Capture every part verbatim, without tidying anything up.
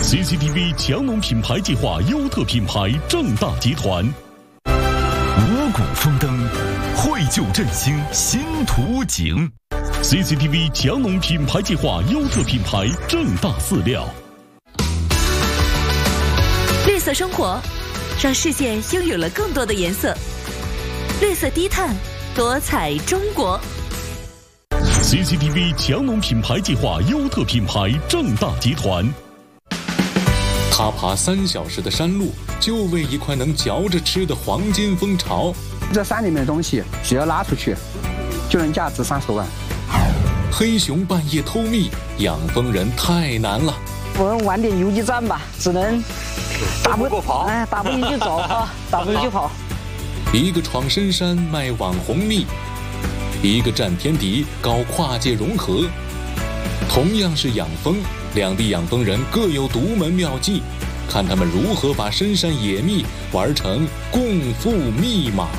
C C T V 强农品牌计划优特品牌正大集团。 五谷丰登，绘就振兴新图景。 C C T V 强农品牌计划优特品牌正大饲料。 绿色生活，让世界拥有了更多的颜色。绿色低碳，多彩中国。 C C T V 强农品牌计划优特品牌正大集团。 他爬三小时的山路，就为一块能嚼着吃的黄金蜂巢。 这山里面的东西只要拉出去，就能价值三十万。 黑熊半夜偷蜜，养蜂人太难了。 我们玩点游击战吧，只能打不过跑，哎，打不赢就走啊，打不赢就跑。 一个闯深山卖网红蜜，一个战天敌搞跨界融合。同样是养蜂，两地养蜂人各有独门妙计，看他们如何把深山野蜜玩成共赴密码。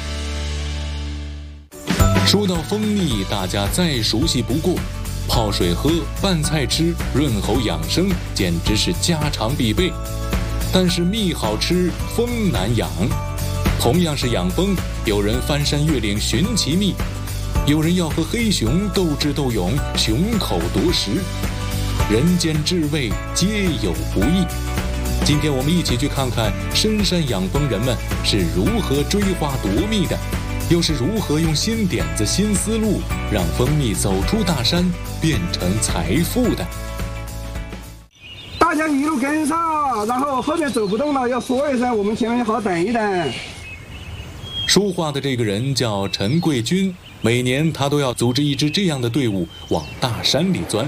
说到蜂蜜，大家再熟悉不过，泡水喝、拌菜吃、润喉养生，简直是家常必备。但是蜜好吃，蜂难养。同样是养蜂，有人翻山越岭寻奇蜜，有人要和黑熊斗智斗勇，熊口夺食。人间至味，皆有不易。今天我们一起去看看深山养蜂人们是如何追花夺蜜的，又是如何用新点子、新思路，让蜂蜜走出大山，变成财富的。 大家一路跟上，然后后面走不动了，要说一声，我们前面好等一等。 说话的这个人叫陈贵军，每年他都要组织一支这样的队伍往大山里钻。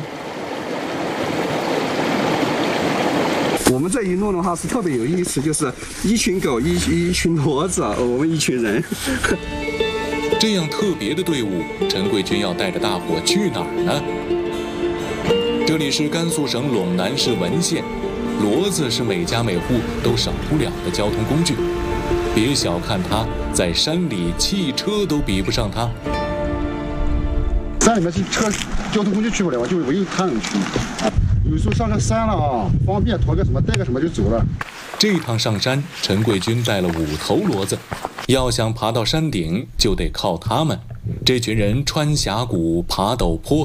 我们这一路的话是特别有意思，就是一群狗，一一群骡子，我们一群人。 这样特别的队伍，陈贵军要带着大伙去哪儿呢？这里是甘肃省陇南市文县，骡子是每家每户都少不了的交通工具。别小看它，在山里汽车都比不上它。 山里面是车交通工具去不了，就是唯有它能去。有时候上个山了啊，方便驮个什么带个什么就走了。 这趟上山，陈贵军带了五头骡子，要想爬到山顶，就得靠他们。这群人穿峡谷，爬陡坡，